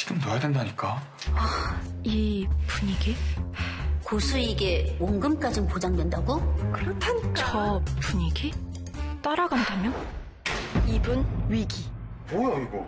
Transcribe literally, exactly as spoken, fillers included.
지금 넣어야 된다니까. 아, 이 분위기? 고수익에 원금까진 보장된다고? 그렇다니까. 저 분위기? 따라간다면? 이분 위기. 뭐야 이거?